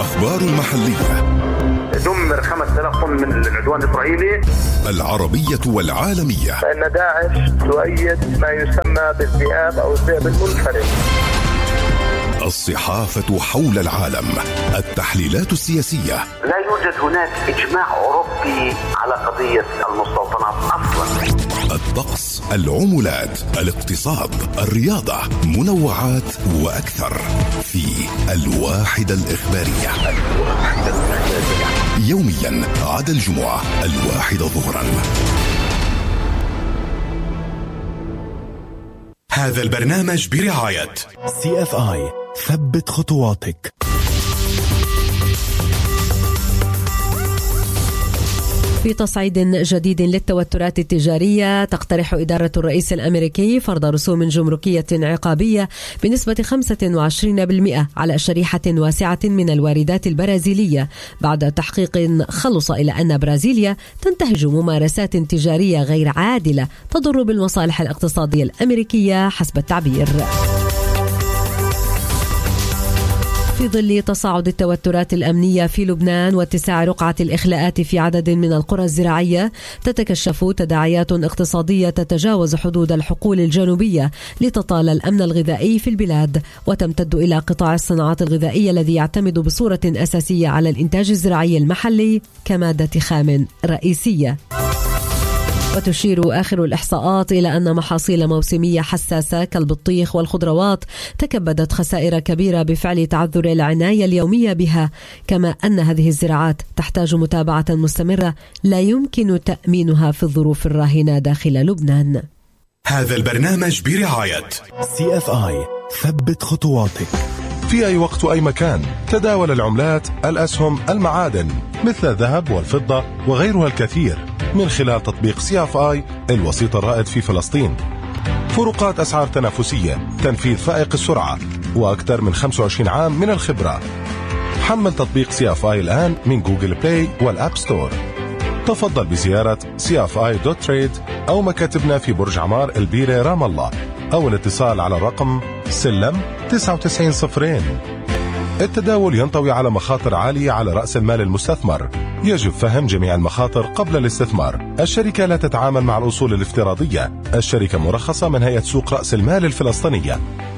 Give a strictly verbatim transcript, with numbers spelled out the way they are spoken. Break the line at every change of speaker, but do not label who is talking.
الأخبار المحلية.
دمر خمسة آلاف طن من العدوان الإسرائيلي.
العربية والعالمية.
فإن داعش تؤيد ما يسمى بالذئاب أو الذئب المنفرد.
الصحافة حول العالم. التحليلات السياسية.
لا يوجد هناك إجماع أوروبي على قضية المستوطنات أصلا.
الطقس، العملات، الاقتصاد، الرياضة، منوعات وأكثر في الواحدة الإخبارية. الواحدة الإخبارية يوميا عدا الجمعة الواحدة ظهرا.
هذا البرنامج برعاية
سي اف آي. ثبت خطواتك.
في تصعيد جديد للتوترات التجارية، تقترح إدارة الرئيس الأمريكي فرض رسوم جمركية عقابية بنسبة خمسة وعشرين بالمئة على شريحة واسعة من الواردات البرازيلية بعد تحقيق خلص إلى أن برازيليا تنتهج ممارسات تجارية غير عادلة تضر بالمصالح الاقتصادية الأمريكية حسب التعبير. في ظل تصاعد التوترات الأمنية في لبنان واتساع رقعة الإخلاءات في عدد من القرى الزراعية، تتكشف تداعيات اقتصادية تتجاوز حدود الحقول الجنوبية لتطال الأمن الغذائي في البلاد، وتمتد إلى قطاع الصناعات الغذائية الذي يعتمد بصورة أساسية على الإنتاج الزراعي المحلي كمادة خام رئيسية. وتشير آخر الإحصاءات إلى أن محاصيل موسمية حساسة كالبطيخ والخضروات تكبدت خسائر كبيرة بفعل تعذر العناية اليومية بها، كما أن هذه الزراعات تحتاج متابعة مستمرة لا يمكن تأمينها في الظروف الراهنة داخل لبنان.
هذا البرنامج برعاية
سي اف آي. ثبت خطواتك.
في أي وقت وأي مكان تداول العملات، الأسهم، المعادن مثل الذهب والفضة وغيرها الكثير من خلال تطبيق سي اف آي الوسيط الرائد في فلسطين. فروقات أسعار تنافسية، تنفيذ فائق السرعة، وأكثر من خمسة وعشرين عام من الخبرة. حمل تطبيق سي اف آي الآن من جوجل بلاي والأب ستور. تفضل بزيارة سي اف آي دوت تريد أو مكاتبنا في برج عمار البيرة رام الله، أو الاتصال على الرقم سلم تسعة وتسعين صفرين. التداول ينطوي على مخاطر عالية على رأس المال المستثمر. يجب فهم جميع المخاطر قبل الاستثمار. الشركة لا تتعامل مع الأصول الافتراضية. الشركة مرخصة من هيئة سوق رأس المال الفلسطينية.